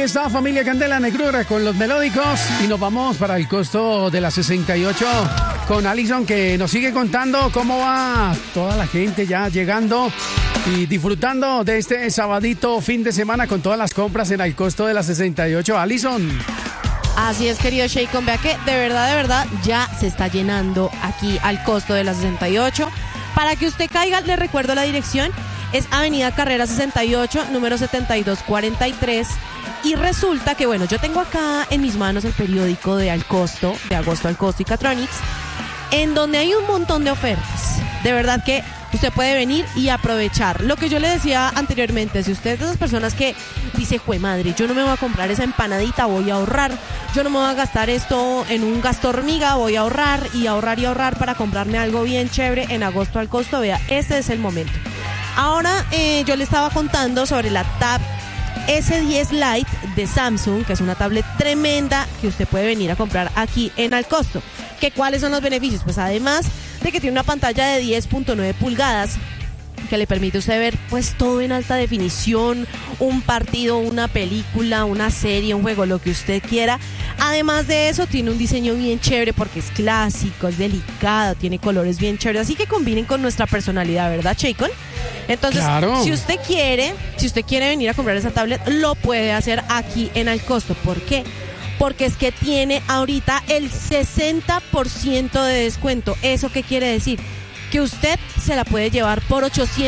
está familia Candela Negrura con los melódicos y nos vamos para el costo de la 68 con Alison, que nos sigue contando cómo va toda la gente ya llegando y disfrutando de este sabadito fin de semana con todas las compras en el costo de la 68. Alison. Así es, querido Shaycon, vea que de verdad ya se está llenando aquí al costo de la 68. Para que usted caiga, le recuerdo la dirección, es Avenida Carrera 68, número 7243. Y resulta que, bueno, yo tengo acá en mis manos el periódico de Al Costo, de Agosto al Costo y Catronics, en donde hay un montón de ofertas. De verdad que usted puede venir y aprovechar. Lo que yo le decía anteriormente, si usted es de esas personas que dice, jue madre, yo no me voy a comprar esa empanadita, voy a ahorrar, yo no me voy a gastar esto en un gasto hormiga, voy a ahorrar y ahorrar para comprarme algo bien chévere en Agosto al Costo, vea, ese es el momento. Ahora yo le estaba contando sobre la Tab S10 Lite de Samsung, que es una tablet tremenda que usted puede venir a comprar aquí en Al Costo. ¿Cuáles son los beneficios? Pues además de que tiene una pantalla de 10.9 pulgadas que le permite a usted ver pues todo en alta definición, un partido, una película, una serie, un juego, lo que usted quiera. Además de eso, tiene un diseño bien chévere porque es clásico, es delicado, tiene colores bien chéveres, así que combinen con nuestra personalidad, ¿verdad, Shaycon? Entonces, claro. si usted quiere venir a comprar esa tablet, lo puede hacer aquí en Al Costo. ¿Por qué? Porque es que tiene ahorita el 60% de descuento. ¿Eso qué quiere decir? Que usted se la puede llevar por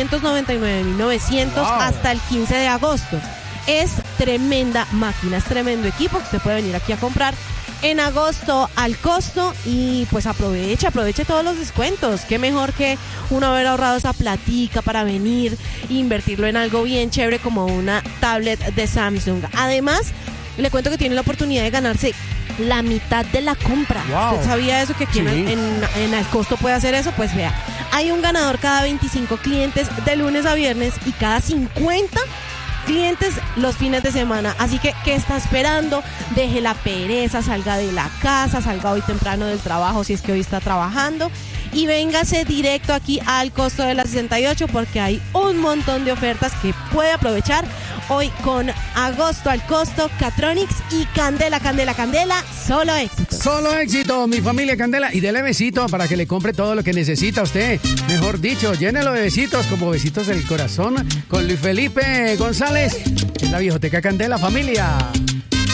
899.900 wow, hasta el 15 de agosto. Es tremenda máquina, es tremendo equipo que usted puede venir aquí a comprar en Agosto al Costo y pues aproveche todos los descuentos. Qué mejor que uno haber ahorrado esa platica para venir e invertirlo en algo bien chévere como una tablet de Samsung. Además, le cuento que tiene la oportunidad de ganarse la mitad de la compra. Wow. ¿Usted sabía eso? Que aquí sí, en Al Costo puede hacer eso. Pues vea, hay un ganador cada 25 clientes de lunes a viernes y cada 50 clientes los fines de semana. Así que, ¿qué está esperando? Deje la pereza, salga de la casa, salga hoy temprano del trabajo si es que hoy está trabajando y véngase directo aquí al Costo de la 68 porque hay un montón de ofertas que puede aprovechar hoy con Agosto al Costo, Catronics y Candela, solo éxito. Solo éxito, mi familia Candela. Y dele besito para que le compre todo lo que necesita usted. Mejor dicho, llénelo de besitos, como besitos del corazón, con Luis Felipe González. Es la Viejoteca Candela, familia.